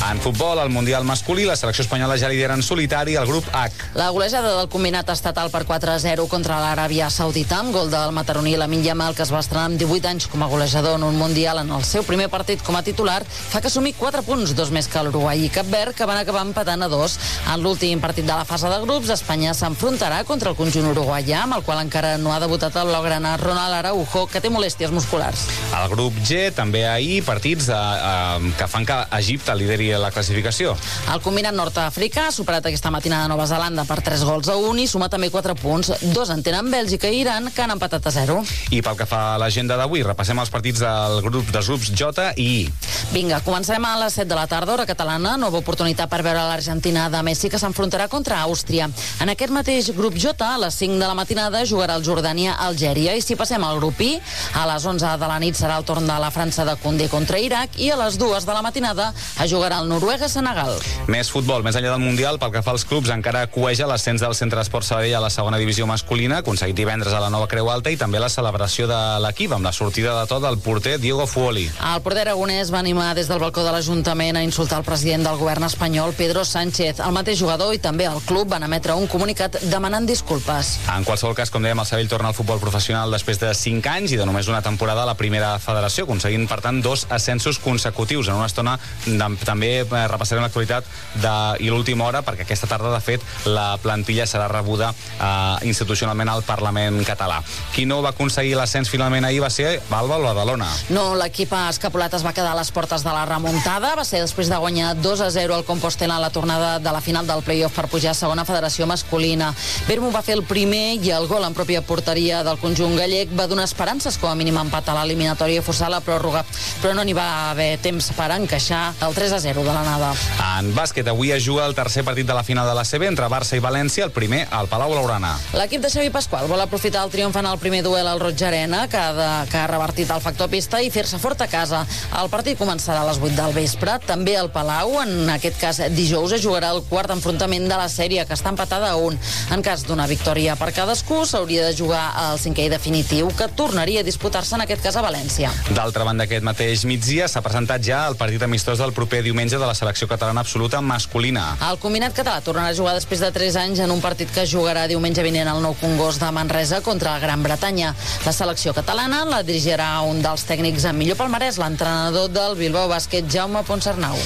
En futbol, al Mundial masculí, la selecció espanyola ja lidera en solitari el grup H. La golejada del combinat estatal per 4-0 contra l'Aràbia Saudita, amb gol del mataroní Lamine Yamal, que es va estrenar amb 18 anys com a golejador en un Mundial en el seu primer partit com a titular, fa que assumir 4 punts, 2 més que l'Uruguai i Cap Verd, que van acabar empatant a 2. En l'últim partit de la fase de grups, Espanya s'enfrontarà contra el conjunt uruguaià, amb el qual encara no ha debutat el blaugrana Ronald Araujo, que té molèsties musculars. Al grup G, també ahir, partits que fan que Egipte lideri la classificació. El combinat nord-africà ha superat aquesta matinada a Nova Zelanda per 3-1 i suma també 4 punts. 2 en tenen Bèlgica i Iran, que han empatat a 0. I pel que fa a l'agenda d'avui, repassem els partits dels grups J i I. Vinga, començarem a les 7 de la tarda, hora catalana. Nova oportunitat per veure l'Argentina de Messi, que s'enfrontarà contra Àustria. En aquest mateix grup J, a les 5 de la matinada, jugarà el Jordània-Algèria. I si passem al grup I, a les 11 de la nit serà el torn de la França de Koundé contra Iraq i a les 2 de la matinada es jugarà el Noruega-Senegal. Més futbol, més enllà del Mundial, pel que fa als clubs, encara cueja l'ascens del Centre d'Esport Sabadell a la segona divisió masculina, aconseguit divendres a la Nova Creu Alta, i també la celebració de l'equip, amb la sortida de to del porter Diego Fuoli. El porter aragonès va animar des del balcó de l'Ajuntament a insultar el president del govern espanyol, Pedro Sánchez. El mateix jugador i també el club van emetre un comunicat demanant disculpes. En qualsevol cas, com dèiem, el Sabadell torna al futbol professional després de 5 anys i de només una temporada a la primera federació, aconseguint, per tant, 2 ascensos consecutius. En una estona també repassarem l'actualitat i l'última hora, perquè aquesta tarda, de fet, la plantilla serà rebuda institucionalment al Parlament català. Qui no va aconseguir l'ascens finalment ahir va ser Alba o Badalona. No, l'equip escapolat es va quedar a les portes de la remuntada. Va ser després de guanyar 2-0 al Compostela a la tornada de la final del play-off per pujar a segona federació masculina. Bermo va fer el primer i el gol en pròpia porteria del conjunt gallec va donar esperances, com a mínim empat a l'eliminatòria i forçar la pròrroga, però no n'hi va haver temps per encaixar el 3-0 de l'anada. En bàsquet, avui es juga el tercer partit de la final de l'ACB entre Barça i València, el primer al Palau Blaugrana. L'equip de Xavi Pasqual vol aprofitar el triomf en el primer duel al Roig Arena, que ha revertit el factor pista, i fer-se fort a casa. El partit començarà a les 8 del vespre, també al Palau. En aquest cas, dijous es jugarà el quart enfrontament de la sèrie, que està empatada a 1. En cas d'una victòria per cadascú, s'hauria de jugar el cinquè i definitiu, que tornaria a disputar-se en aquest cas a València. D'altra banda, aquest mateix migdia s'ha presentat ja el partit amistós del proper diumenge de la selecció catalana absoluta masculina. El combinat català tornarà a jugar després de 3 anys en un partit que jugarà diumenge vinent al Nou Congost de Manresa contra la Gran Bretanya. La selecció catalana la dirigirà un dels tècnics amb millor palmarès, l'entrenador del Bilbao Bàsquet, Jaume Ponsarnau.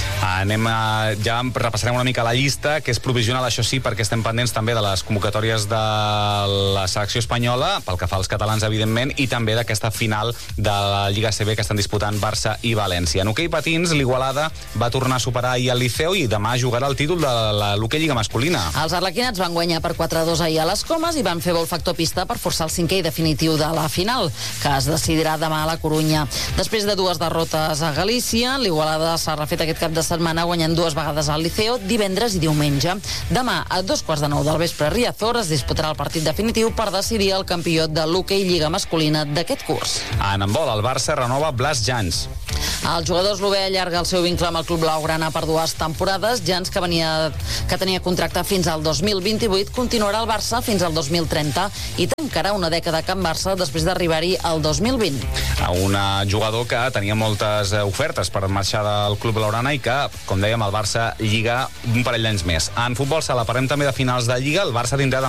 Ja repassarem una mica la llista, que és provisional, això sí, perquè estem pendents també de les convocatòries de la selecció espanyola, pel que fa als catalans, evidentment, i també d'aquesta final de la Lliga CB que estan disputant Barça i València. En hoquei patins, l'Igualada va tornar a superar ahir el Liceu i demà jugarà el títol de l'hoquei Lliga masculina. Els arlequinats van guanyar per 4-2 ahir a les Comes i van fer vol factor pista per forçar el cinquè i definitiu de la final, que es decidirà demà a la Corunya. Després de 2 derrotes a Galícia, l'Igualada s'ha refet aquest cap de setmana guanyant 2 vegades al Liceo, divendres i diumenge. Demà, a 2:15 del vespre a Riazor, es disputarà el partit definitiu per decidir el campió de l'hoquei Lliga masculina d'aquest curs. En handbol, el Barça renova Blas Jans. El jugador eslovè allarga el seu vincle amb el club blaugrana per 2 temporades. Jans, que tenia contracte fins al 2028, continuarà al Barça fins al 2030 i tancarà una dècada a Can Barça després d'arribar-hi al 2020. Un jugador que tenia moltes ofertes per marxar del club blaugrana i que, com dèiem, el Barça lliga un parell d'anys més. En futbol sala parlem també de finals de Lliga. El Barça tindrà